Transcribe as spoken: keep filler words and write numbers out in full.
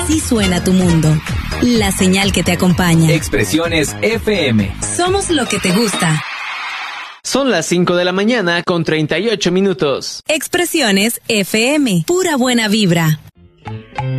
Así suena tu mundo. La señal que te acompaña. Expresiones F M. Somos lo que te gusta. Son las cinco de la mañana con treinta y ocho minutos. Expresiones F M. Pura buena vibra.